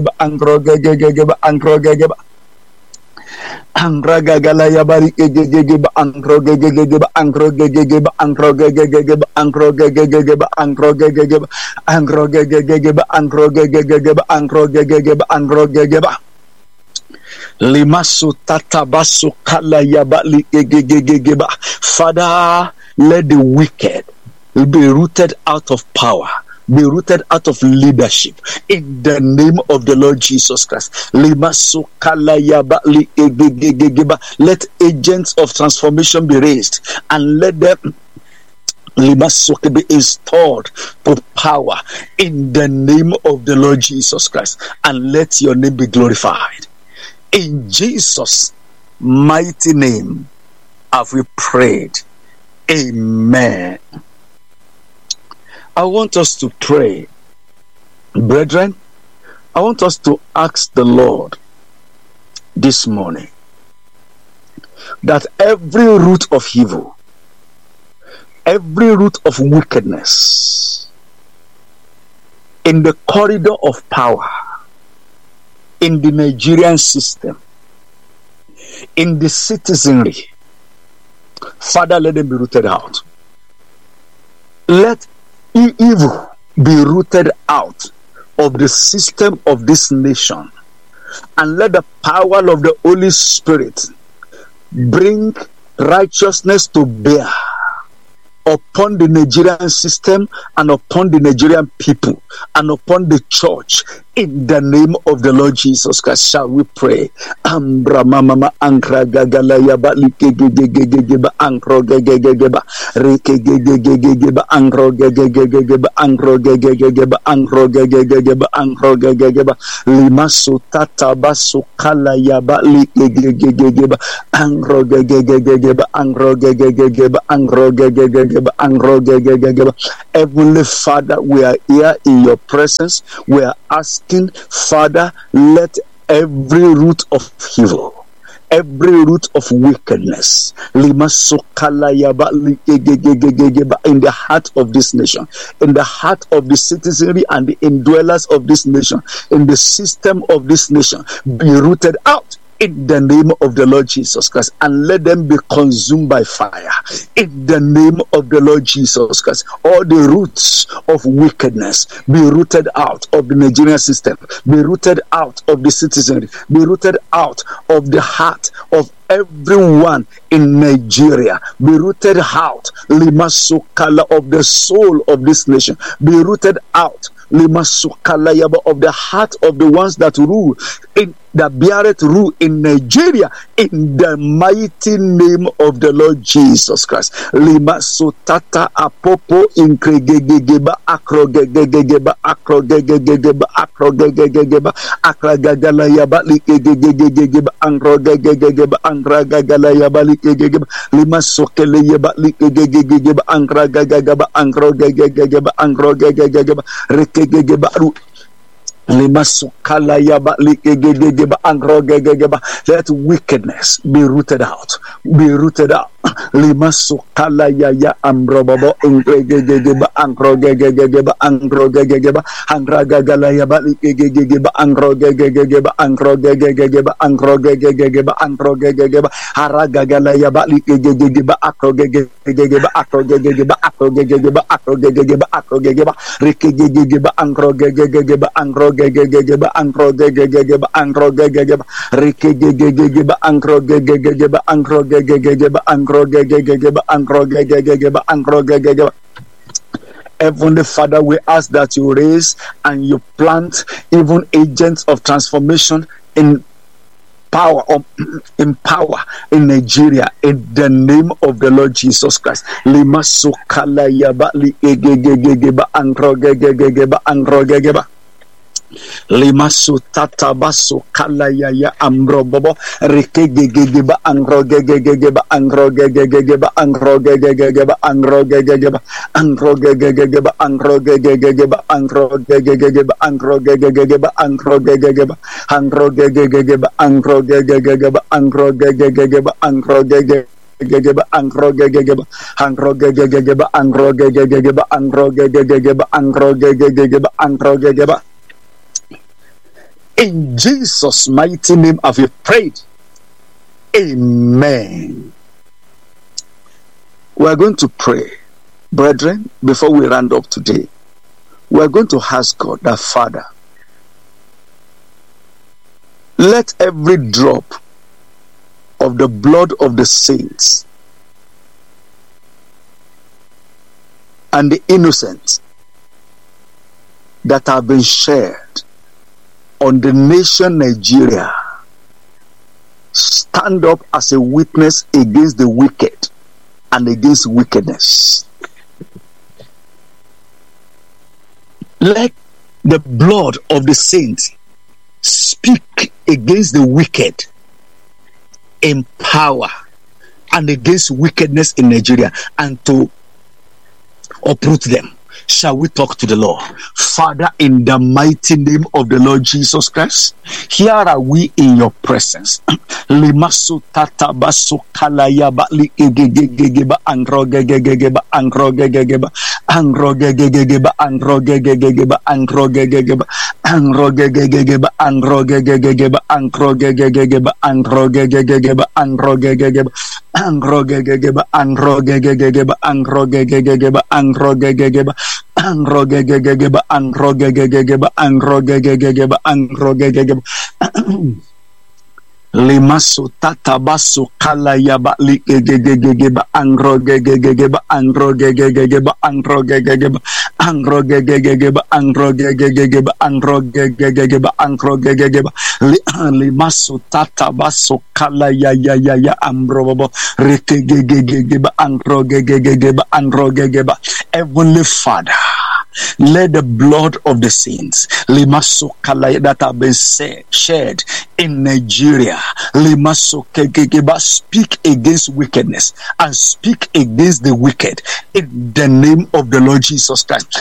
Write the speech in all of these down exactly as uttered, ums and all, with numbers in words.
angro gegegeba angro gegeba Angra gagala yabari gegegeba angro gegegeba angro gegegeba angro gegegeba angro gegegeba angro gegegeba angro gegegeba angro gegegeba angro gegegeba angro gegeba limasu tatabasu kala yabali gegegeba. Father, let the wicked be rooted out of power, be rooted out of leadership in the name of the Lord Jesus Christ. Let agents of transformation be raised and let them be installed for power in the name of the Lord Jesus Christ, and let your name be glorified. In Jesus' mighty name have we prayed. Amen. I want us to pray. Brethren, I want us to ask the Lord this morning that every root of evil, every root of wickedness in the corridor of power, in the Nigerian system, in the citizenry, Father, let them be rooted out. Let evil be rooted out of the system of this nation, and let the power of the Holy Spirit bring righteousness to bear upon the Nigerian system and upon the Nigerian people and upon the church in the name of the Lord Jesus Christ. Shall we pray? Ambra mama ankra gagala yaba likegegegegeba ankro gegegegeba rekegegegegeba ankro gegegegeba ankro gegegegeba ankro gegegegeba ankro gegegeba limasu tatabasu kala yaba likegegegeba ankro gegegegeba ankro gegegegeba ankro gegegegeba ankro gegegegeba. Heavenly Father, we are here in your presence. We are asking, Father, let every root of evil, every root of wickedness, in the heart of this nation, in the heart of the citizenry and the indwellers of this nation, in the system of this nation, be rooted out in the name of the Lord Jesus Christ, and let them be consumed by fire in the name of the Lord Jesus Christ. All the roots of wickedness be rooted out of the Nigerian system, be rooted out of the citizenry, be rooted out of the heart of everyone in Nigeria, be rooted out limasukala of the soul of this nation, be rooted out limasukala yaba of the heart of the ones that rule in that beareth rule in Nigeria, in the mighty name of the Lord Jesus Christ. Limasutata apopo inkregegegeba akrogegegeba akrogegegeba akrogegegeba akragagala yaba likegegegeba ankrogegegeba ankragagala yaba likegegeba limasokele yaba likegegegeba ankragagaba ankrogegegeba ankrogegegeba rekegegeba. Let wickedness be rooted out, be rooted out. Limasukala yaya ambrobabo ingregegeba angrogegegeba angrogegeba angragagala yaba likegegeba angrogegegeba angrogegegeba angrogegegeba angrogegeba haragagala yaba likegegeba akrogegegeba akrogegeba akrogegeba akrogegeba akrogegeba rekegegeba angrogegegeba angrogegegeba angrogegeba angrogegeba rekegegeba angrogegeba angrogegeba angrogegegeba. Heavenly Father, we ask that you raise and you plant even agents of transformation in power of, in power in Nigeria in the name of the Lord Jesus Christ. Limasukala yaba li egegegeba angrogegeba angrogegeba. Limasu tatabasu kalayaya ambrobobo rekegegeba angrogegeba angrogegeba angrogegeba angrogegeba angrogegeba angrogegeba angrogegeba angrogegeba angrogegeba angrogegeba angrogegeba angrogegeba angrogegeba Gegeba angrogegeba angrogegeba angrogegeba angrogegeba angrogegeba angrogegeba. In Jesus' mighty name have we prayed. Amen. We are going to pray, brethren, before we round up today. We are going to ask God, that Father, let every drop of the blood of the saints and the innocent that have been shared on the nation Nigeria stand up as a witness against the wicked and against wickedness. Let the blood of the saints speak against the wicked in power and against wickedness in Nigeria, and to uproot them. Shall we talk to the Lord? Father, in the mighty name of the Lord Jesus Christ, here are we in your presence. Limasu tata basu kalaya ba li gegegegeba angrogegegeba angrogegegeba angrogegegeba angrogegegeba angrogegegeba angrogegegeba angrogegegeba angrogegegeba angrogegegeba angrogegegeba angrogegegeba angrogegegeba angrogegegeba angrogegegeba angrogegegeba angrogegegeba angrogegegeba angrogegegeba Limasu tata basu kalaya ba li gegegegeba angrogegegeba angrogegegeba angrogegegeba angrogegegeba angrogegegeba angrogegegeba angrogegegeba limasu tata basu kalaya ya ya ya ambrobo rekegegegeba angrogegegeba angrogegeba. Heavenly Father, let the blood of the saints that have been shed in Nigeria speak against wickedness and speak against the wicked in the name of the Lord Jesus Christ.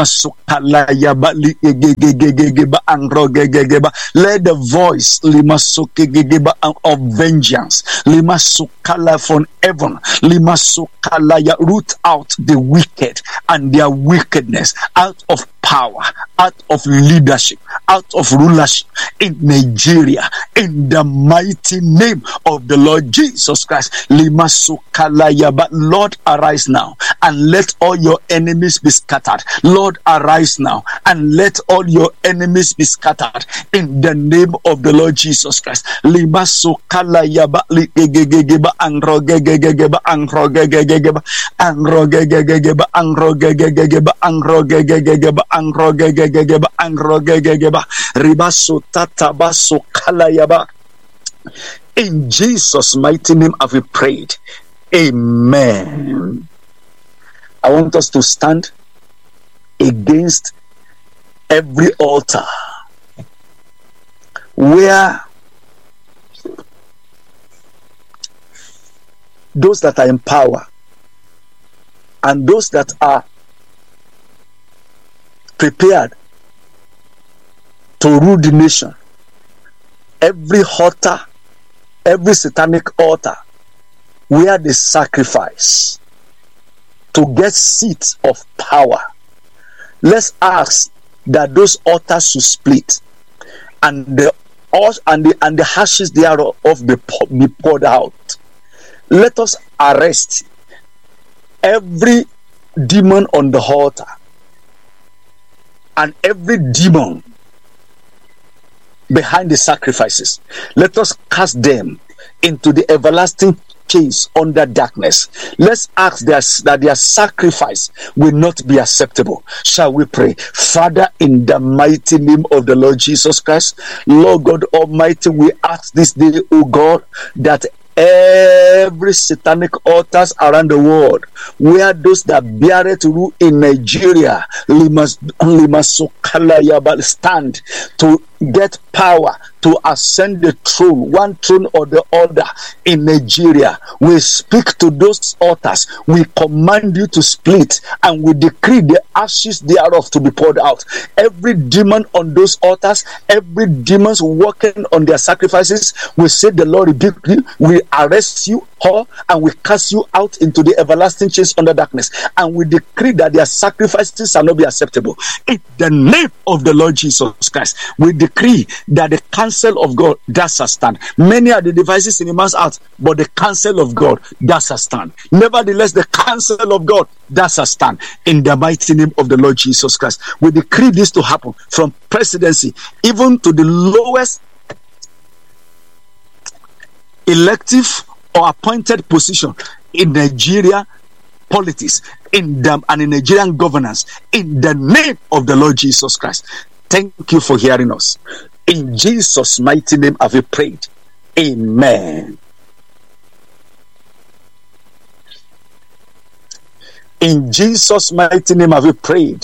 Let the voice of vengeance from heaven root out the wicked and their wickedness out of power, out of leadership, out of rulership in Nigeria, in the mighty name of the Lord Jesus Christ. But Lord, arise now and let all your enemies be scattered. Lord, arise now and let all your enemies be scattered in the name of the Lord Jesus Christ. Angrogegegeba angrogegegeba angrogegegeba ribasu tatabasu kalayaba. In Jesus' mighty name have we prayed. Amen. I want us to stand against every altar where those that are in power and those that are prepared to rule the nation, every altar, every satanic altar where they sacrifice to get seats of power, let's ask that those altars should split and the and the and the ashes thereof be, be poured out. Let us arrest every demon on the altar and every demon behind the sacrifices. Let us cast them into the everlasting case under darkness. Let's ask that, that their sacrifice will not be acceptable. Shall we pray? Father, in the mighty name of the Lord Jesus Christ, Lord God Almighty, we ask this day, O God, that every satanic altars around the world where those that bear it rule in Nigeria must stand to get power to ascend the throne, one throne or the other in Nigeria. We speak to those altars. We command you to split, and we decree the ashes thereof to be poured out. Every demon on those altars, every demons working on their sacrifices, we say the Lord rebuke you. We arrest you whore, and we cast you out into the everlasting chains under darkness. And we decree that their sacrifices shall not be acceptable. In the name of the Lord Jesus Christ, we decree that the counsel of God does stand. Many are the devices in a man's heart, but the counsel of God does stand. Nevertheless, the counsel of God does stand. In the mighty name of the Lord Jesus Christ, we decree this to happen from presidency even to the lowest elective or appointed position in Nigeria politics, in them and in Nigerian governance, in the name of the Lord Jesus Christ. Thank you for hearing us. In Jesus' mighty name have we prayed. Amen. In Jesus' mighty name have we prayed.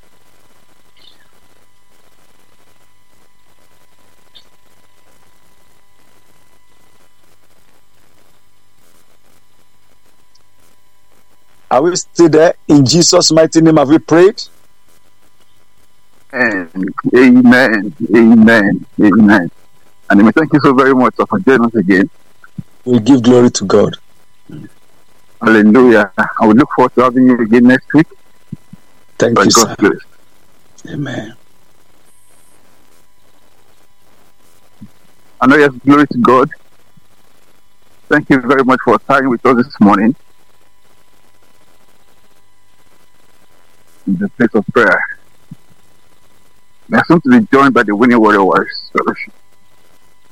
Are we still there? In Jesus' mighty name have we prayed? Amen. Amen. Amen. Amen. And we thank you so very much for joining us again. We give glory to God. Hallelujah. I will look forward to having you again next week. Thank By you, God's sir. grace. Amen. I know yes, glory to God. Thank you very much for starting with us this morning in the place of prayer. We are soon to be joined by the Winning Warrior Warriors Fellowship.